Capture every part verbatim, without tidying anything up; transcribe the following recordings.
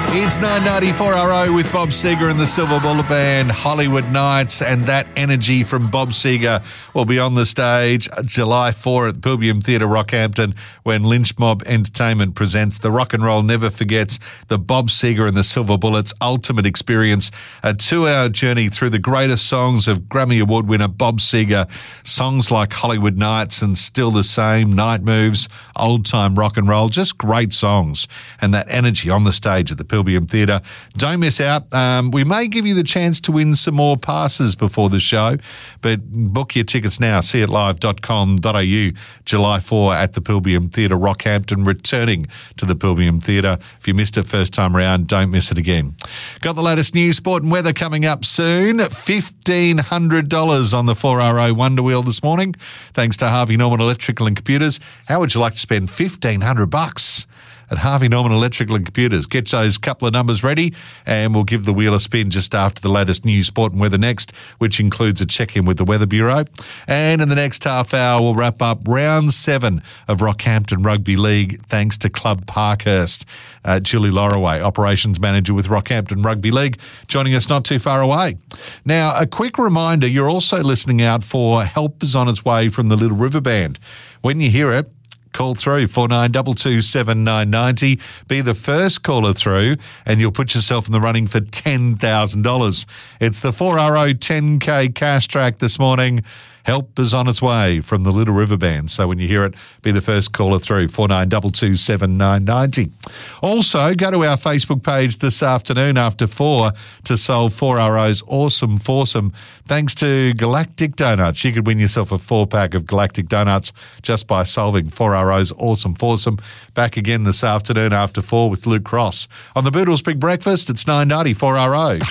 It's nine ninety-four R O with Bob Seger and the Silver Bullet Band, Hollywood Nights, and that energy from Bob Seger will be on the stage July fourth at the Pilbeam Theatre, Rockhampton, when Lynch Mob Entertainment presents The Rock and Roll Never Forgets, the Bob Seger and the Silver Bullets Ultimate Experience, a two-hour journey through the greatest songs of Grammy Award winner Bob Seger, songs like Hollywood Nights and Still the Same, Night Moves, Old Time Rock and Roll, just great songs, and that energy on the stage at the Pilbeam Theatre. Don't miss out. Um, we may give you the chance to win some more passes before the show, but book your tickets now, see it live dot com dot a u, July fourth at the Pilbeam Theatre, Rockhampton, returning to the Pilbeam Theatre. If you missed it first time around, don't miss it again. Got the latest news, sport and weather coming up soon. fifteen hundred dollars on the four R O Wonder Wheel this morning, thanks to Harvey Norman Electrical and Computers. How would you like to spend fifteen hundred bucks at Harvey Norman Electrical and Computers? Get those couple of numbers ready and we'll give the wheel a spin just after the latest news, sport and weather next, which includes a check-in with the Weather Bureau. And in the next half hour, we'll wrap up round seven of Rockhampton Rugby League thanks to Club Parkhurst. Uh, Julie Lorraway, Operations Manager with Rockhampton Rugby League, joining us not too far away. Now, a quick reminder, you're also listening out for Help is on its way from the Little River Band. When you hear it, call through four nine two two seven nine nine zero. Be the first caller through and you'll put yourself in the running for ten thousand dollars. It's the four R O ten K cash track this morning. Help is on its way from the Little River Band. So when you hear it, be the first caller through, four nine two two seven nine nine zero. Also, go to our Facebook page this afternoon after four to solve four R O's Awesome Foursome. Thanks to Galactic Donuts. You could win yourself a four-pack of Galactic Donuts just by solving four R O's Awesome Foursome. Back again this afternoon after four with Luke Cross. On the Boodles Big Breakfast, it's nine ninety four R O.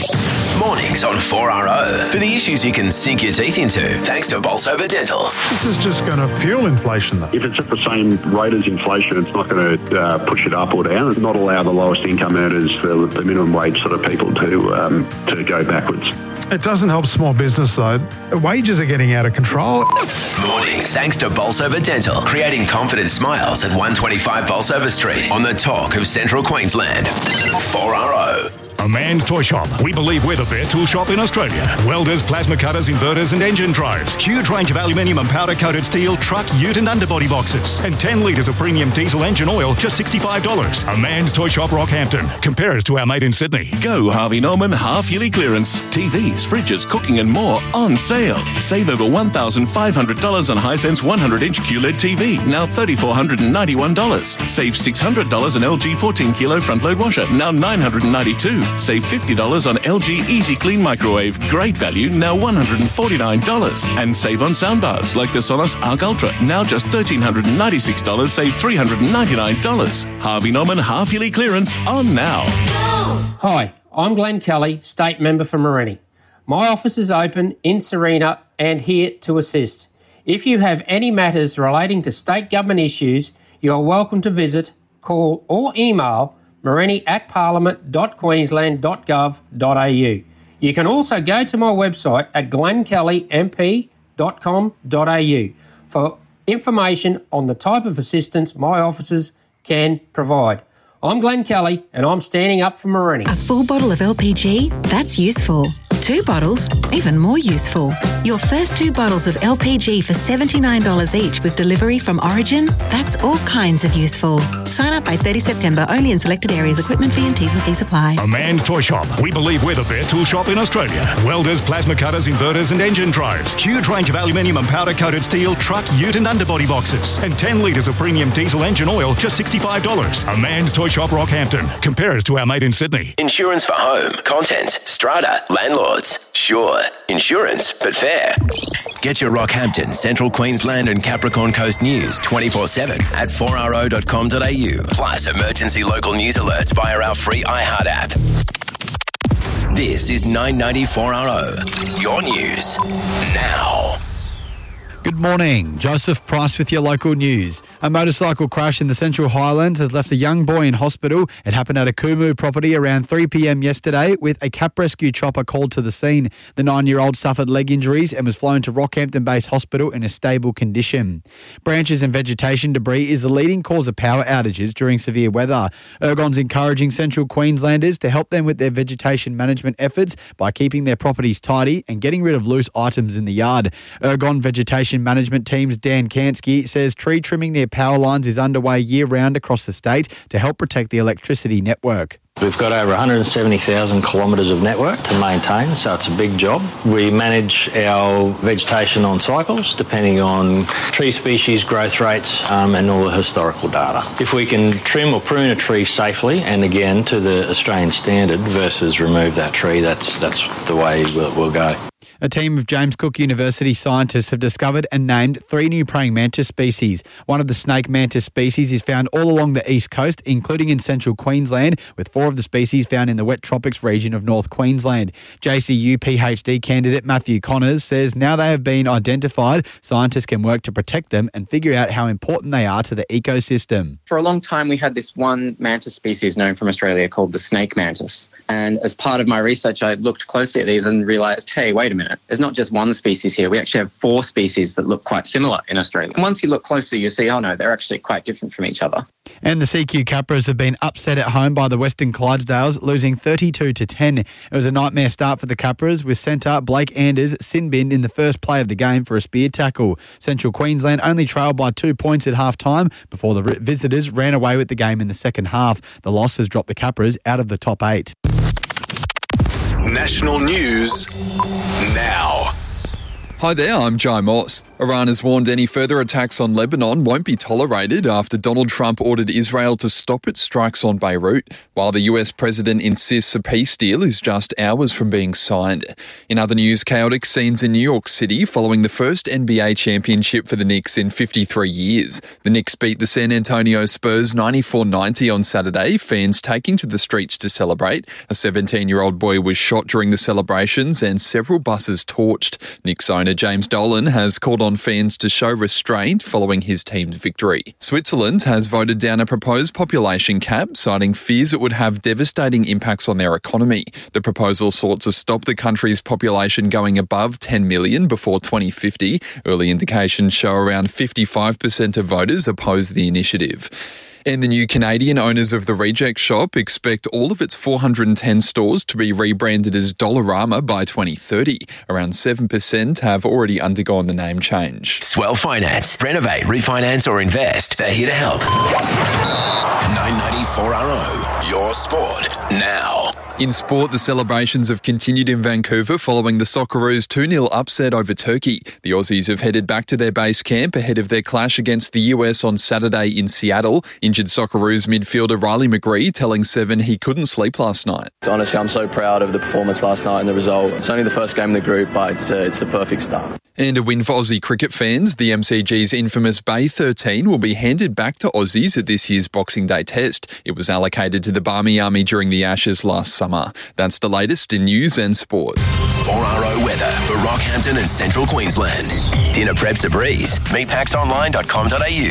Mornings on four R O. For the issues you can sink your teeth into, thanks to Bolsover Dental. This is just going to fuel inflation, though. If it's at the same rate as inflation, it's not going to uh, push it up or down. It's not allow the lowest income earners, the, the minimum wage sort of people, to um, to go backwards. It doesn't help small business, though. Wages are getting out of control. Mornings thanks to Bolsover Dental, creating confident smiles at one twenty-five Bolsover Street on the talk of Central Queensland. four R O. A Man's Toy Shop. We believe we're the best tool shop in Australia. Welders, plasma cutters, inverters and engine drives. Huge range of aluminium and powder-coated steel, truck, ute and underbody boxes. And ten litres of premium diesel engine oil, just sixty-five dollars. A Man's Toy Shop, Rockhampton. Compare us to our mate in Sydney. Go Harvey Norman half-yearly clearance. T Vs, fridges, cooking and more on sale. Save over one thousand five hundred dollars on Hisense one hundred inch Q L E D T V, now three thousand four hundred ninety-one dollars. Save six hundred dollars on L G fourteen kilo front-load washer, now nine hundred ninety-two dollars. Save fifty dollars on L G Easy Clean Microwave, great value, now one hundred forty-nine dollars. And save on soundbars like the Sonos Arc Ultra, now just one thousand three hundred ninety-six dollars, save three hundred ninety-nine dollars. Harvey Norman half-yearly clearance on now. Hi, I'm Glenn Kelly, State Member for Morenni. My office is open in Serena and here to assist. If you have any matters relating to state government issues, you are welcome to visit, call or email morenni at parliament dot queensland dot gov dot a u. You can also go to my website at glenn kelly m p dot com dot a u for information on the type of assistance my offices can provide. I'm Glenn Kelly and I'm standing up for Morenni. A full bottle of L P G? That's useful. Two bottles? Even more useful. Your first two bottles of L P G for seventy-nine dollars each with delivery from Origin? That's all kinds of useful. Sign up by thirtieth September, only in selected areas. Equipment fee and T's and C's apply. A Man's Toy Shop. We believe we're the best tool shop in Australia. Welders, plasma cutters, inverters and engine drives. Huge range of aluminium and powder-coated steel, truck, ute and underbody boxes. And ten litres of premium diesel engine oil, just sixty-five dollars. A Man's Toy Shop, Rockhampton. Compare us to our mate in Sydney. Insurance for home, contents, strata, landlords. Sure, insurance, but fair. Get your Rockhampton, Central Queensland and Capricorn Coast news twenty-four seven at four r o dot com dot a u. Plus emergency local news alerts via our free iHeart app. This is nine ninety-four R O. Your news now. Good morning. Joseph Price with your local news. A motorcycle crash in the Central Highlands has left a young boy in hospital. It happened at a Kumu property around three p.m. yesterday with a cap rescue chopper called to the scene. The nine-year-old suffered leg injuries and was flown to Rockhampton-based hospital in a stable condition. Branches and vegetation debris is the leading cause of power outages during severe weather. Ergon's encouraging Central Queenslanders to help them with their vegetation management efforts by keeping their properties tidy and getting rid of loose items in the yard. Ergon Vegetation Management Team's Dan Kansky says tree trimming near power lines is underway year-round across the state to help protect the electricity network. We've got over one hundred seventy thousand kilometres of network to maintain, so it's a big job. We manage our vegetation on cycles, depending on tree species, growth rates, um, and all the historical data. If we can trim or prune a tree safely, and again to the Australian standard, versus remove that tree, that's that's the way we'll, we'll go. A team of James Cook University scientists have discovered and named three new praying mantis species. One of the snake mantis species is found all along the east coast, including in central Queensland, with four of the species found in the wet tropics region of North Queensland. J C U PhD candidate Matthew Connors says now they have been identified, scientists can work to protect them and figure out how important they are to the ecosystem. For a long time, we had this one mantis species known from Australia called the snake mantis. And as part of my research, I looked closely at these and realised, hey, wait a minute. There's not just one species here. We actually have four species that look quite similar in Australia. And once you look closer, you see, oh no, they're actually quite different from each other. And the C Q Capras have been upset at home by the Western Clydesdales, losing thirty-two to ten. It was a nightmare start for the Capras, with centre Blake Anders sin-binned in the first play of the game for a spear tackle. Central Queensland only trailed by two points at half-time before the visitors ran away with the game in the second half. The loss has dropped the Capras out of the top eight. National news now. Hi there, I'm Jai Moss. Iran has warned any further attacks on Lebanon won't be tolerated after Donald Trump ordered Israel to stop its strikes on Beirut, while the U S president insists a peace deal is just hours from being signed. In other news, chaotic scenes in New York City following the first N B A championship for the Knicks in fifty-three years. The Knicks beat the San Antonio Spurs ninety-four ninety on Saturday, fans taking to the streets to celebrate. A seventeen-year-old boy was shot during the celebrations and several buses torched. Knicks owner James Dolan has called on fans to show restraint following his team's victory. Switzerland has voted down a proposed population cap, citing fears it would have devastating impacts on their economy. The proposal sought to stop the country's population going above ten million before twenty fifty. Early indications show around fifty-five percent of voters oppose the initiative. And the new Canadian owners of The Reject Shop expect all of its four hundred ten stores to be rebranded as Dollarama by twenty thirty. Around seven percent have already undergone the name change. Swell Finance. Renovate, refinance or invest. They're here to help. nine ninety-four R O. Your sport now. In sport, the celebrations have continued in Vancouver following the Socceroos two nil upset over Turkey. The Aussies have headed back to their base camp ahead of their clash against the U S on Saturday in Seattle. Injured Socceroos midfielder Riley McGree telling Seven he couldn't sleep last night. Honestly, I'm so proud of the performance last night and the result. It's only the first game in the group, but it's, uh, it's the perfect start. And a win for Aussie cricket fans. The M C G's infamous Bay thirteen will be handed back to Aussies at this year's Boxing Day test. It was allocated to the Barmy Army during the Ashes last summer. That's the latest in news and sport. four R O weather for Rockhampton and Central Queensland. Dinner prep's a breeze. meat packs online dot com dot a u.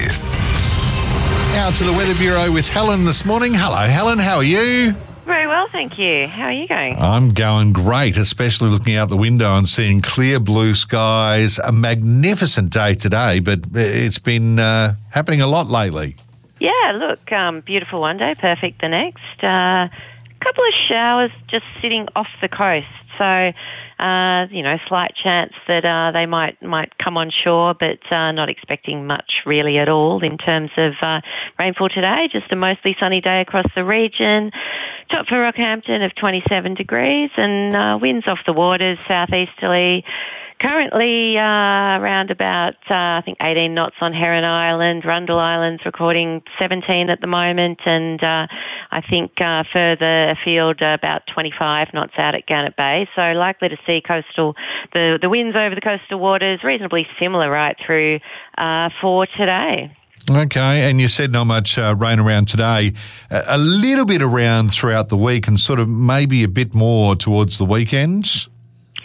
Out to the Weather Bureau with Helen this morning. Hello, Helen. How are you? Very well, thank you. How are you going? I'm going great, especially looking out the window and seeing clear blue skies. A magnificent day today, but it's been uh, happening a lot lately. Yeah, look, um, beautiful one day, perfect the next. A uh, couple of showers just sitting off the coast. So, uh, you know, slight chance that uh, they might might come on shore, but uh, not expecting much really at all in terms of uh, rainfall today. Just a mostly sunny day across the region. Top for Rockhampton of twenty-seven degrees and uh, winds off the waters, southeasterly. Currently uh, around about, uh, I think, eighteen knots on Heron Island. Rundle Island's recording seventeen at the moment, and uh, I think uh, further afield uh, about twenty-five knots out at Gannet Bay. So likely to see coastal, the, the winds over the coastal waters reasonably similar right through uh, for today. Okay, and you said not much uh, rain around today. A, a little bit around throughout the week and sort of maybe a bit more towards the weekends?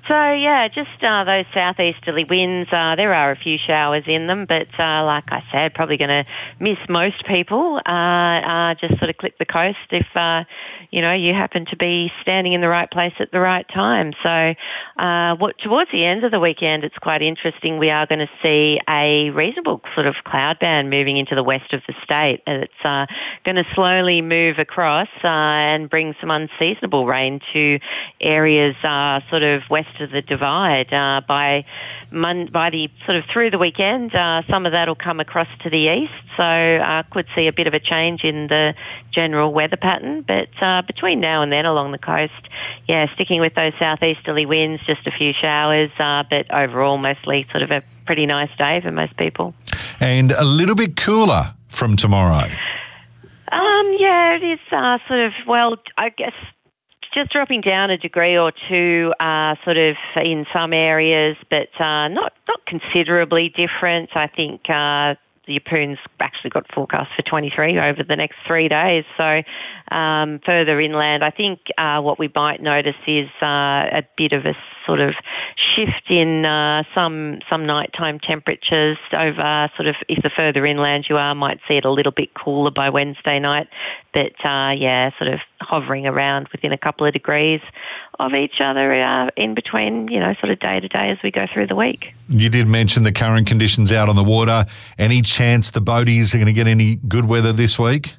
So, yeah, just uh, those southeasterly winds, uh, there are a few showers in them, but uh, like I said, probably going to miss most people. Uh, uh, just sort of clip the coast if, uh, you know, you happen to be standing in the right place at the right time. So uh, what, towards the end of the weekend, it's quite interesting. We are going to see a reasonable sort of cloud band moving into the west of the state. It's uh, going to slowly move across uh, and bring some unseasonable rain to areas uh, sort of west of the divide. Uh, by mon- by the sort of through the weekend, uh, some of that will come across to the east, so uh, could see a bit of a change in the general weather pattern. But uh, between now and then along the coast, yeah, sticking with those southeasterly winds, just a few showers, uh, but overall mostly sort of a pretty nice day for most people. And a little bit cooler from tomorrow. Um, yeah, it is uh, sort of, well, I guess just dropping down a degree or two, uh, sort of in some areas, but uh, not not considerably different. I think uh, the Yeppoon's actually got forecast for twenty-three over the next three days. So um, further inland, I think uh, what we might notice is uh, a bit of a sort of shift in uh, some some nighttime temperatures over sort of, if the further inland you are, might see it a little bit cooler by Wednesday night. But, uh, yeah, sort of hovering around within a couple of degrees of each other uh, in between, you know, sort of day to day as we go through the week. You did mention the current conditions out on the water. Any chance the boaties are going to get any good weather this week?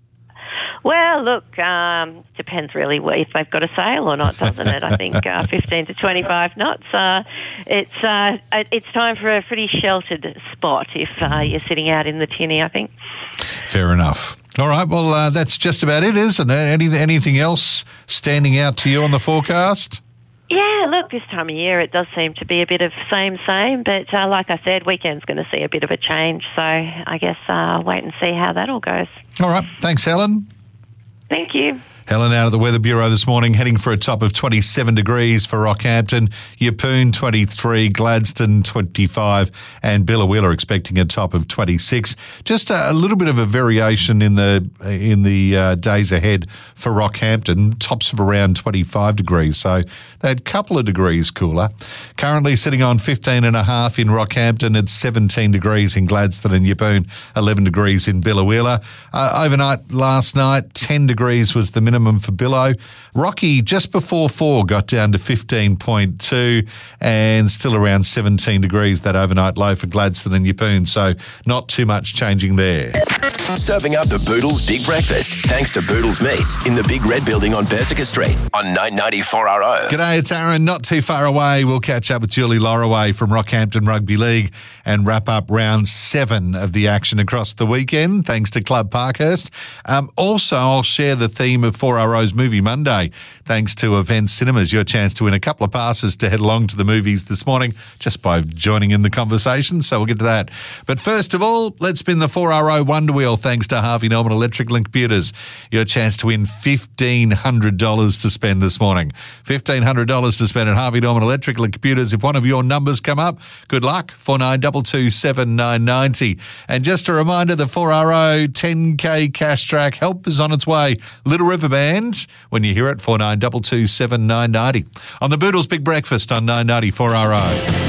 Well, look, um, depends really if they've got a sail or not, doesn't it? I think uh, fifteen to twenty-five knots. Uh, it's uh, it's time for a pretty sheltered spot if uh, you're sitting out in the tinny, I think. Fair enough. All right, well, uh, that's just about it, isn't it? Any, anything else standing out to you on the forecast? Yeah, look, this time of year it does seem to be a bit of same, same, but uh, like I said, weekend's going to see a bit of a change, so I guess uh, wait and see how that all goes. All right, thanks, Helen. Thank you. Helen out at the Weather Bureau this morning, heading for a top of twenty-seven degrees for Rockhampton, Yeppoon twenty-three, Gladstone twenty-five, and Billawheeler expecting a top of twenty-six. Just a, a little bit of a variation in the in the uh, days ahead for Rockhampton, tops of around twenty-five degrees, so a couple of degrees cooler. Currently sitting on fifteen and a half in Rockhampton, it's seventeen degrees in Gladstone and Yeppoon, eleven degrees in Billawheeler. Uh, overnight last night, ten degrees was the minimum for Billow. Rocky just before four got down to fifteen point two and still around seventeen degrees, that overnight low for Gladstone and Yeppoon, so not too much changing there. Serving up the Boodles Big Breakfast, thanks to Boodles Meats in the Big Red Building on Berserker Street on nine ninety-four R O. G'day, it's Aaron. Not too far away. We'll catch up with Julie Lorraway from Rockhampton Rugby League and wrap up round seven of the action across the weekend, thanks to Club Parkhurst. Um, also, I'll share the theme of four R O's Movie Monday, thanks to Event Cinemas. Your chance to win a couple of passes to head along to the movies this morning just by joining in the conversation, so we'll get to that. But first of all, let's spin the four R O Wonder Wheel, thanks to Harvey Norman Electrical and Computers. Your chance to win fifteen hundred dollars to spend this morning. fifteen hundred dollars to spend at Harvey Norman Electrical and Computers. If one of your numbers come up, good luck. four nine two two seven nine nine zero. And just a reminder, the four R O ten K Cash Track help is on its way. Little River Band, when you hear it, four nine two two seven nine nine zero. On the Boodles Big Breakfast on nine ninety-four R O.